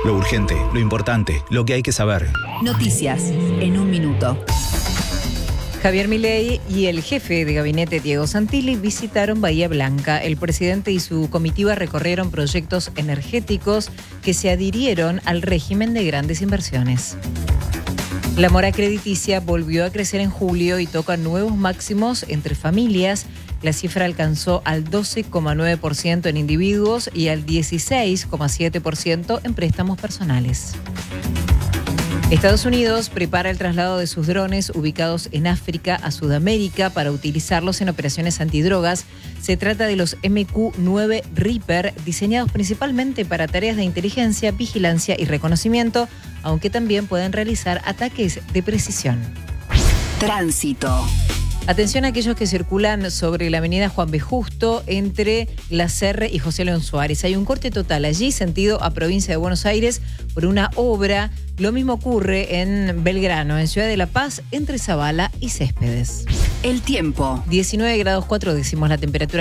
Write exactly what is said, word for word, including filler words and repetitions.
Lo urgente, lo importante, lo que hay que saber. Noticias en un minuto. Javier Milei y el jefe de gabinete Diego Santilli visitaron Bahía Blanca. El presidente y su comitiva recorrieron proyectos energéticos que se adhirieron al régimen de grandes inversiones. La mora crediticia volvió a crecer en julio y toca nuevos máximos entre familias. La cifra alcanzó al doce coma nueve por ciento en individuos y al dieciséis coma siete por ciento en préstamos personales. Estados Unidos prepara el traslado de sus drones ubicados en África a Sudamérica para utilizarlos en operaciones antidrogas. Se trata de los M Q nueve Reaper, diseñados principalmente para tareas de inteligencia, vigilancia y reconocimiento, aunque también pueden realizar ataques de precisión. Tránsito. Atención a aquellos que circulan sobre la avenida Juan B. Justo entre La Serre y José León Suárez. Hay un corte total allí, sentido a provincia de Buenos Aires, por una obra. Lo mismo ocurre en Belgrano, en Ciudad de La Paz, entre Zabala y Céspedes. El tiempo. diecinueve grados cuatro décimos la temperatura.